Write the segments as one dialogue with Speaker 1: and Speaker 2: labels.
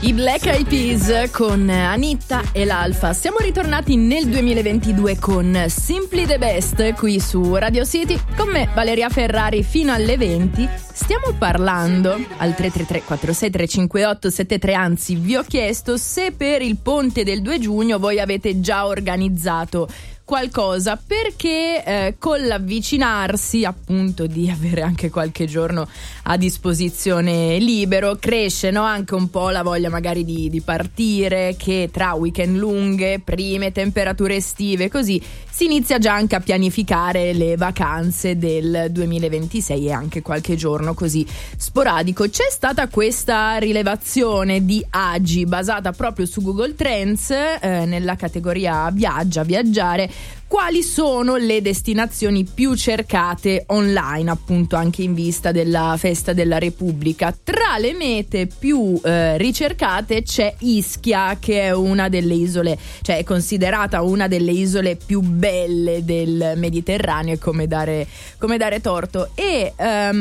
Speaker 1: I Black Eyed Peas con Anitta e l'Alfa. Siamo ritornati nel 2022 con Simply the Best qui su Radio City. Con me Valeria Ferrari fino alle 20. Stiamo parlando al 333 46 358 73. Anzi, vi ho chiesto se per il ponte del 2 giugno voi avete già organizzato qualcosa, perché con l'avvicinarsi appunto di avere anche qualche giorno a disposizione libero cresce, no? Anche un po' la voglia magari di partire, che tra weekend lunghe, prime temperature estive, così si inizia già anche a pianificare le vacanze del 2026 e anche qualche giorno così sporadico. C'è stata questa rilevazione di Agi basata proprio su Google Trends nella categoria viaggiare. Quali sono le destinazioni più cercate online, appunto anche in vista della Festa della Repubblica? Tra le mete più ricercate c'è Ischia, che è una delle isole, cioè è considerata una delle isole più belle del Mediterraneo, come dare torto, e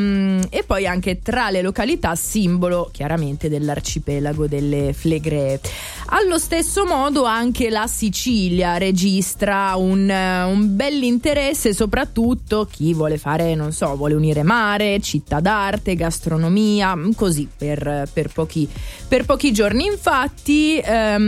Speaker 1: poi anche tra le località simbolo chiaramente dell'arcipelago delle Flegree. Allo stesso modo anche la Sicilia registra un bell'interesse, soprattutto chi vuole fare, non so, vuole unire mare, città d'arte, gastronomia, così per pochi giorni. Infatti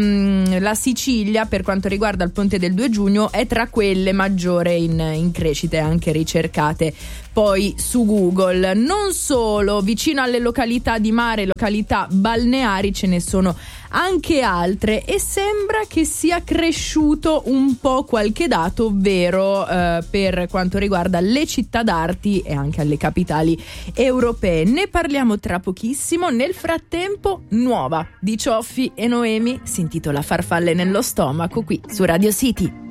Speaker 1: la Sicilia, per quanto riguarda il ponte del 2 giugno, è tra quelle maggiore in crescita e anche ricercate poi su Google. Non solo, vicino alle località di mare, località balneari, ce ne sono anche altre, e sembra che sia cresciuto un po' qualche dato, ovvero per quanto riguarda le città d'arte e anche alle capitali europee. Ne parliamo tra pochissimo. Nel frattempo, nuova di Cioffi e Noemi, si intitola Farfalle nello stomaco, qui su Radio City.